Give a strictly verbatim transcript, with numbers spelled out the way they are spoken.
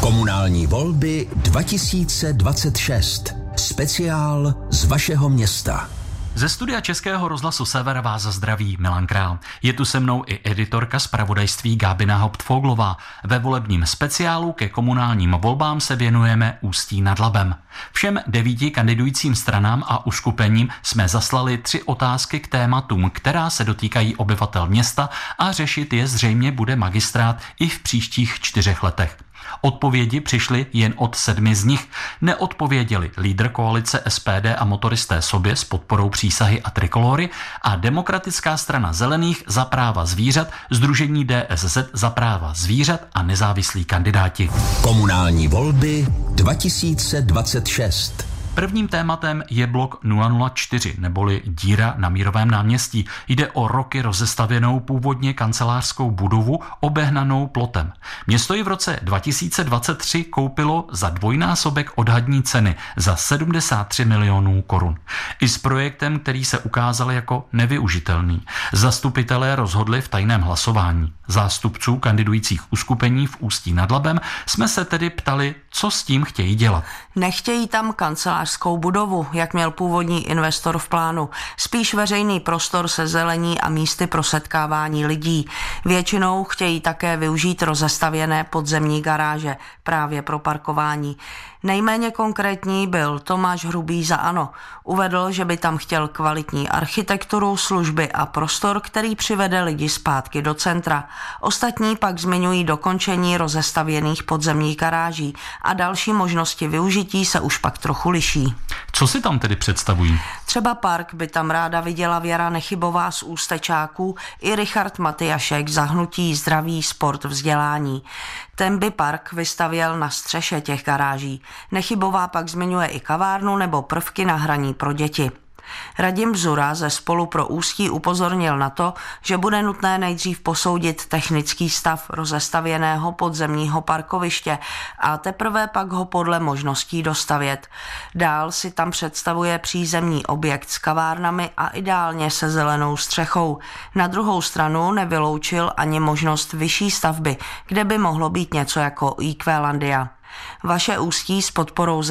Komunální volby dva tisíce dvacet šest. Speciál z vašeho města. Ze studia Českého rozhlasu Sever vás zdraví Milan Král. Je tu se mnou i editorka zpravodajství Gábina Hauptfoglová. Ve volebním speciálu ke komunálním volbám se věnujeme Ústí nad Labem. Všem devíti kandidujícím stranám a uskupením jsme zaslali tři otázky k tématům, která se dotýkají obyvatel města, a řešit je zřejmě bude magistrát i v příštích čtyřech letech. Odpovědi přišly jen od sedmi z nich. Neodpověděli lídr koalice S P D a Motoristé sobě s podporou Přísahy a Trikolory a Demokratická strana zelených za práva zvířat, Sdružení D S Z za práva zvířat a nezávislí kandidáti. Komunální volby dva tisíce dvacet šest. Prvním tématem je blok nula nula čtyři, neboli díra na Mírovém náměstí. Jde o roky rozestavěnou původně kancelářskou budovu obehnanou plotem. Město ji v roce dva tisíce dvacet tři koupilo za dvojnásobek odhadní ceny, za sedmdesát tři milionů korun. I s projektem, který se ukázal jako nevyužitelný. Zastupitelé rozhodli v tajném hlasování. Zástupců kandidujících uskupení v Ústí nad Labem jsme se tedy ptali, co s tím chtějí dělat. Nechtějí tam kancelářskou budovu, jak měl původní investor v plánu. Spíš veřejný prostor se zelení a místy pro setkávání lidí. Většinou chtějí také využít rozestavěné podzemní garáže právě pro parkování. Nejméně konkrétní byl Tomáš Hrubý za ANO. Uvedl, že by tam chtěl kvalitní architekturu, služby a prostor, který přivede lidi zpátky do centra. Ostatní pak zmiňují dokončení rozestavěných podzemních garáží a další možnosti využití se už pak trochu liší. Co si tam tedy představují? Třeba park by tam ráda viděla Věra Nechybová z Ústečáků i Richard Matyášek za hnutí Zdraví, sport, vzdělání. Ten by park vystavěl na střeše těch garáží. Nechybová pak zmiňuje i kavárnu nebo prvky na hraní pro děti. Radim Bzura ze Spolu pro Ústí upozornil na to, že bude nutné nejdřív posoudit technický stav rozestavěného podzemního parkoviště a teprve pak ho podle možností dostavět. Dál si tam představuje přízemní objekt s kavárnami a ideálně se zelenou střechou. Na druhou stranu nevyloučil ani možnost vyšší stavby, kde by mohlo být něco jako Equalandia. Vaše Ústí s podporou